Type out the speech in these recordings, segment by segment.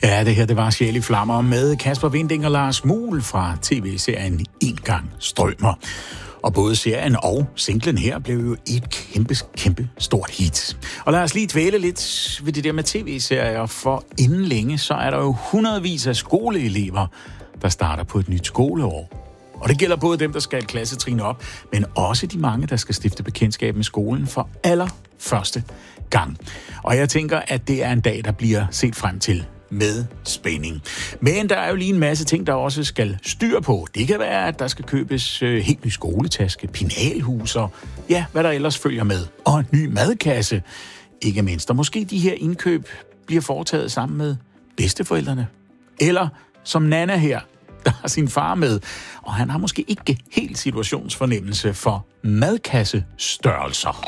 Ja, det her, det var Sjæl i Flammer med Kasper Winding og Lars Muhl fra tv-serien En gang strømmer. Og både serien og singlen her blev jo et kæmpe stort hit. Og lad os lige dvæle lidt ved det der med tv-serier, for inden længe, så er der jo hundredvis af skoleelever, der starter på et nyt skoleår. Og det gælder både dem, der skal klassetrin op, men også de mange, der skal stifte bekendtskab med skolen for allerførste gang. Og jeg tænker, at det er en dag, der bliver set frem til med spænding. Men der er jo lige en masse ting, der også skal styr på. Det kan være, at der skal købes helt ny skoletaske, penalhus og ja, hvad der ellers følger med. Og en ny madkasse, ikke mindst. Og måske de her indkøb bliver foretaget sammen med bedsteforældrene. Eller som Nana her, der har sin far med, og han har måske ikke helt situationsfornemmelse for madkassestørrelser.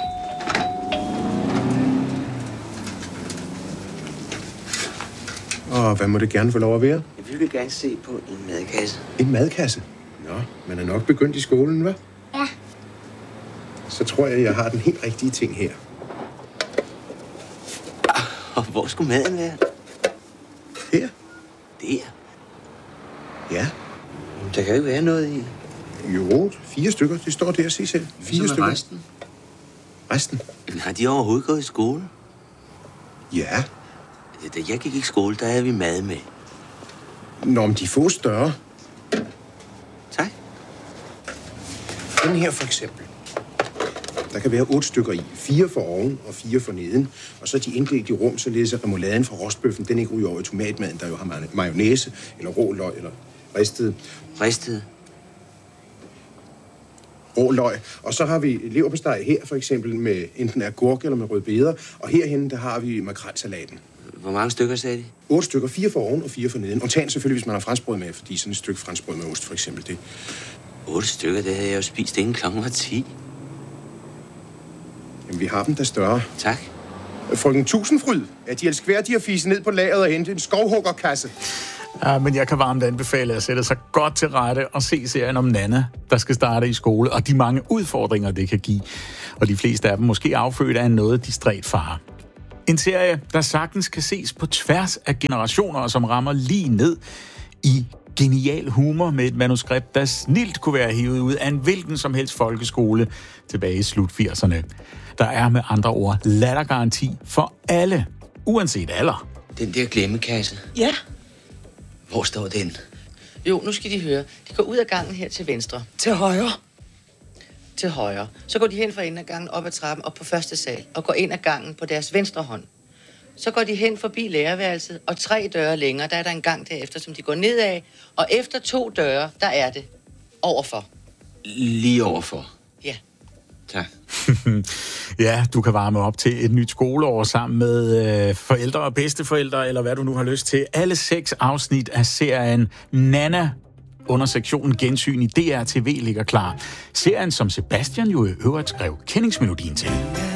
Og hvad må det gerne få lov at være? Jeg vil gerne se på en madkasse. En madkasse? Nå, man er nok begyndt i skolen, hva'? Ja. Så tror jeg har den helt rigtige ting her. Og hvor skulle maden være? Her? Der? Ja. Der kan jo ikke være noget i. Jo, 4 stykker. Det står der, se selv. 4 stykker. Resten? Resten? Har de overhovedet gået i skole? Ja. Da jeg gik i skole, der havde vi mad med. Nå, men de få større. Tak. Den her for eksempel. Der kan være 8 stykker i. 4 for oven og 4 for neden. Og så er de inddelt i rum, således at remouladen fra rostbøffen, den ikke ryger over i tomatmaden, der jo har mayonnaise, eller rå løg, eller ristet. Ristet? Rå løg. Og så har vi leverpostej her, for eksempel, med enten agurk eller med rødbeder. Og herhenne, der har vi makrelsalaten. Hvor mange stykker sagde de? 8 stykker, 4 for oven og 4 for neden. Undtagen selvfølgelig, hvis man har franskbrød med, fordi sådan et stykke franskbrød med ost, for eksempel, det. 8 stykker, det havde jeg jo spist inden klokken var 10. Jamen, vi har dem der større. Tak. Frøken Tusindfryd, er de elskværdige at fise ned på lageret og hente en skovhuggerkasse? Ja, men jeg kan varmt anbefale at sætte sig godt til rette og se serien om Nana, der skal starte i skole, og de mange udfordringer, det kan give. Og de fleste af dem måske affødt af en noget distræt far. En serie, der sagtens kan ses på tværs af generationer, og som rammer lige ned i genial humor med et manuskript, der snilt kunne være hævet ud af en hvilken som helst folkeskole tilbage i slut 80'erne. Der er med andre ord lattergaranti for alle, uanset alder. Den der glemmekasse. Ja. Hvor står den? Jo, nu skal de høre. De går ud af gangen her til venstre. Til højre. Til højre. Så går de hen fra enden af gangen op ad trappen op på første sal og går ind ad gangen på deres venstre hånd. Så går de hen forbi lærerværelset, og 3 døre længere, der er der en gang derefter, som de går nedad. Og efter 2 døre, der er det overfor. Lige overfor. Ja. Tak. Ja, du kan varme op til et nyt skoleår sammen med forældre og bedsteforældre, eller hvad du nu har lyst til. Alle 6 afsnit af serien Nana under sektionen Gensyn i DR TV ligger klar. Serien, som Sebastian jo i øvrigt skrev kendingsmelodien til.